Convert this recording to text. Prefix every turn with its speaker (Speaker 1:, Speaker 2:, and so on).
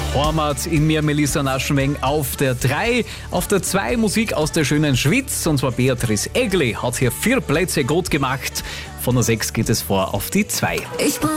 Speaker 1: Hormat in mir, Melissa Naschenweng auf der 3. Auf der 2 Musik aus der schönen Schweiz, und zwar Beatrice Egli hat hier 4 Plätze gut gemacht. Von der 6 geht es vor auf die 2.
Speaker 2: Ich brauch